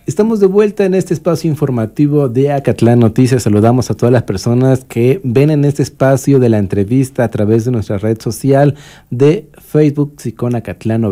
Estamos de vuelta en este espacio informativo de Acatlán Noticias. Saludamos a todas las personas que ven en este espacio de la entrevista a través de nuestra red social de Facebook Sicón Acatlán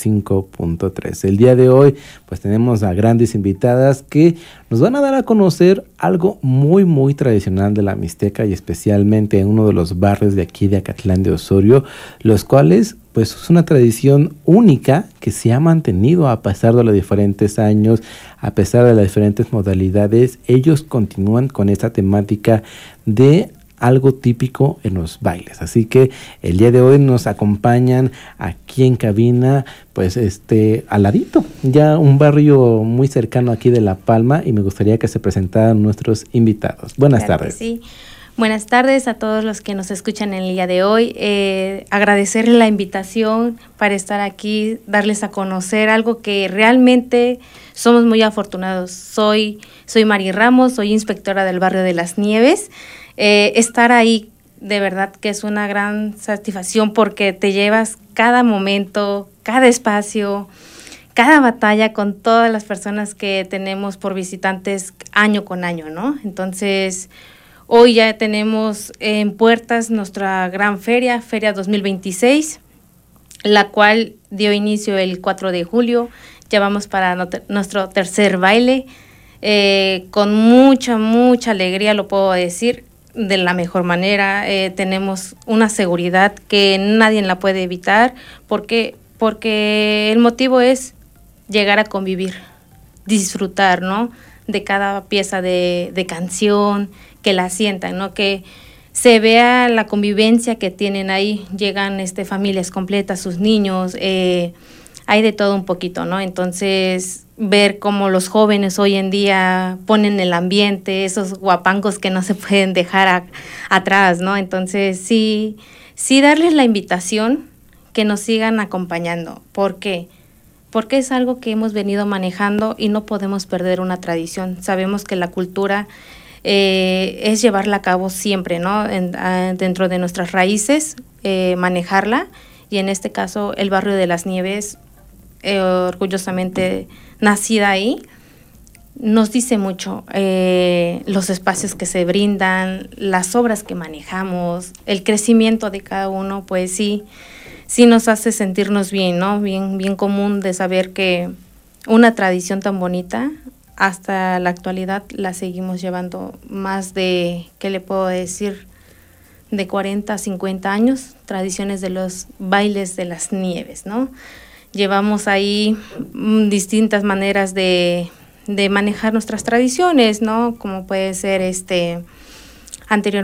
95.3. El día de hoy pues tenemos a grandes invitadas que nos van a dar a conocer algo muy tradicional de la Mixteca y especialmente en uno de los barrios de aquí de Acatlán de Osorio, los cuales pues es una tradición única que se ha mantenido a pesar de los diferentes años, a pesar de las diferentes modalidades. Ellos continúan con esta temática de algo típico en los bailes. Así que el día de hoy nos acompañan aquí en cabina, pues al ladito, ya un barrio muy cercano aquí de La Palma, y me gustaría que se presentaran nuestros invitados. Buenas tardes. Sí. Buenas tardes a todos los que nos escuchan el día de hoy. Agradecerles la invitación para estar aquí, darles a conocer algo que realmente somos muy afortunados. Soy Mari Ramos, soy inspectora del barrio de Las Nieves. Estar ahí de verdad que es una gran satisfacción porque te llevas cada momento, cada espacio, cada batalla con todas las personas que tenemos por visitantes año con año, ¿no? Entonces, hoy ya tenemos en puertas nuestra gran feria 2026, la cual dio inicio el 4 de julio. Ya vamos para nuestro tercer baile, con mucha alegría, lo puedo decir, de la mejor manera. Tenemos una seguridad que nadie la puede evitar, porque el motivo es llegar a convivir, disfrutar, ¿no?, de cada pieza de canción, que la sientan, ¿no?, que se vea la convivencia que tienen ahí. Llegan familias completas, sus niños, hay de todo un poquito, ¿no? Entonces, ver cómo los jóvenes hoy en día ponen el ambiente, esos guapangos que no se pueden dejar atrás, ¿no? Entonces, sí darles la invitación que nos sigan acompañando. ¿Por qué? Porque es algo que hemos venido manejando y no podemos perder una tradición. Sabemos que la cultura es llevarla a cabo siempre, ¿no?, dentro de nuestras raíces, manejarla, y en este caso el barrio de Las Nieves, orgullosamente nacida ahí, nos dice mucho los espacios que se brindan, las obras que manejamos, el crecimiento de cada uno. Pues sí nos hace sentirnos bien, ¿no? Bien común de saber que una tradición tan bonita hasta la actualidad la seguimos llevando más de, ¿qué le puedo decir?, de 40 a 50 años, tradiciones de los bailes de Las Nieves, ¿no? Llevamos ahí distintas maneras de manejar nuestras tradiciones, ¿no? Como puede ser anteriormente